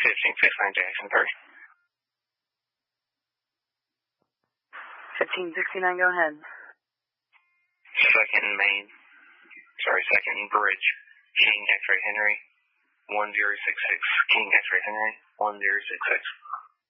1569 Jackson 3. 1569, go ahead. Second Bridge, King X-Ray Henry, 1066. King X-Ray Henry, 1066.